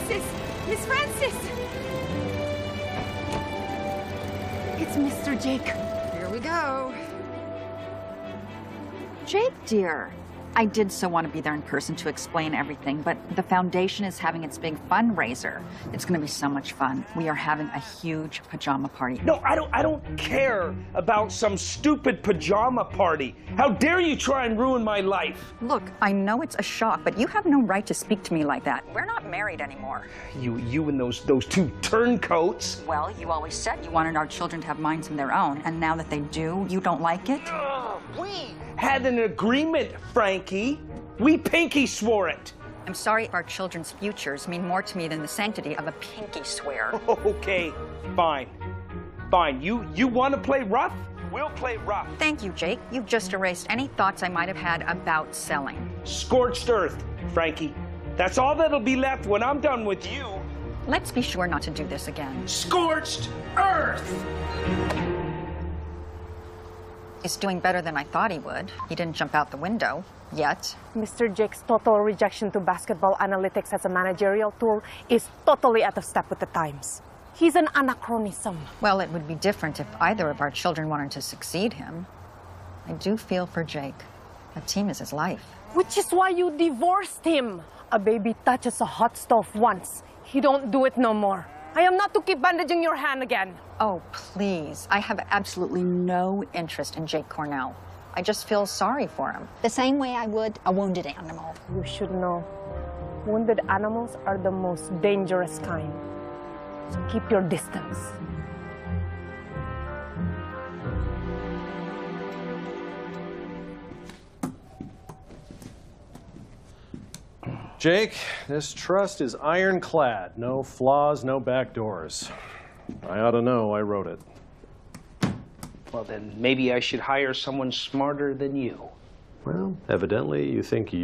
Francis! Miss Francis! It's Mr. Jake. Here we go. Jake, dear, I did so want to be there in person to explain everything, but the foundation is having its big fundraiser. It's going to be so much fun. We are having a huge pajama party. No, I don't care about some stupid pajama party. How dare you try and ruin my life? Look, I know it's a shock, but you have no right to speak to me like that. We're not married anymore. You and those two turncoats. Well, you always said you wanted our children to have minds of their own, and now that they do, you don't like it? We had an agreement, Frankie. We pinky swore it. I'm sorry if our children's futures mean more to me than the sanctity of a pinky swear. Okay, fine. Fine. You want to play rough? We'll play rough. Thank you, Jake. You've just erased any thoughts I might have had about selling. Scorched earth, Frankie. That's all that'll be left when I'm done with you. Let's be sure not to do this again. Scorched earth! He's doing better than I thought he would. He didn't jump out the window, yet. Mr. Jake's total rejection to basketball analytics as a managerial tool is totally out of step with the times. He's an anachronism. Well, it would be different if either of our children wanted to succeed him. I do feel for Jake. A team is his life. Which is why you divorced him. A baby touches a hot stove once. He don't do it no more. I am not to keep bandaging your hand again. Oh, please. I have absolutely no interest in Jake Cornell. I just feel sorry for him. The same way I would a wounded animal. You should know, wounded animals are the most dangerous kind. So keep your distance. Jake, this trust is ironclad. No flaws, no back doors. I ought to know. I wrote it. Well, then maybe I should hire someone smarter than you. Well, evidently you think you